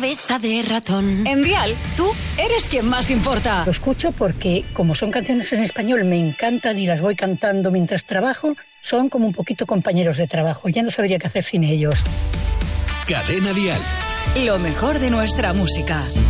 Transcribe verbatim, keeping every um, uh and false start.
cabeza de ratón. En Dial, tú eres quien más importa. Lo escucho porque, como son canciones en español, me encantan y las voy cantando mientras trabajo. Son como un poquito compañeros de trabajo. Ya no sabría qué hacer sin ellos. Cadena Dial. Lo mejor de nuestra música.